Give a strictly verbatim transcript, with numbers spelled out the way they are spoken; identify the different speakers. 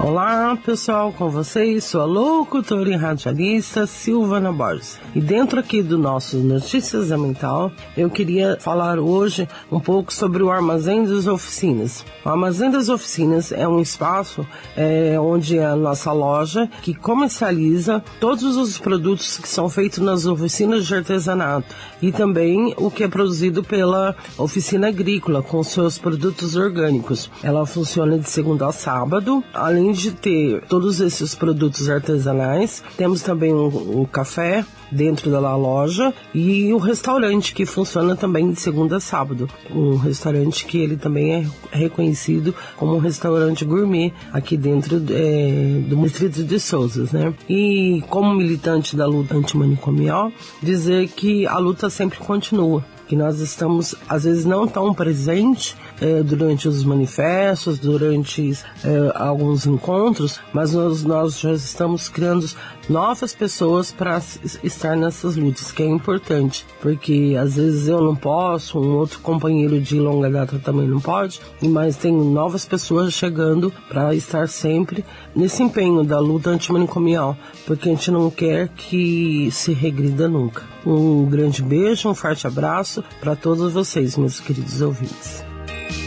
Speaker 1: Olá pessoal, com vocês, sou a locutora e radialista Silvana Borges. E dentro aqui do nosso Notícias da Mental, eu queria falar hoje um pouco sobre o Armazém das Oficinas. O Armazém das Oficinas é um espaço é, onde a nossa loja que comercializa todos os produtos que são feitos nas oficinas de artesanato e também o que é produzido pela oficina agrícola com seus produtos orgânicos. Ela funciona de segunda a sábado, além de ter todos esses produtos artesanais, temos também um, um café dentro da loja e o restaurante que funciona também de segunda a sábado. Um restaurante que ele também é reconhecido como um restaurante gourmet aqui dentro é, do distrito de Souzas, né? E como militante da luta antimanicomial, dizer que a luta sempre continua. Que nós estamos, às vezes, não tão presentes é, durante os manifestos, durante é, alguns encontros, mas nós, nós já estamos criando novas pessoas para estar nessas lutas, que é importante, porque às vezes eu não posso, um outro companheiro de longa data também não pode, mas tem novas pessoas chegando para estar sempre nesse empenho da luta antimanicomial, porque a gente não quer que se regrida nunca. Um grande beijo, um forte abraço para todos vocês, meus queridos ouvintes.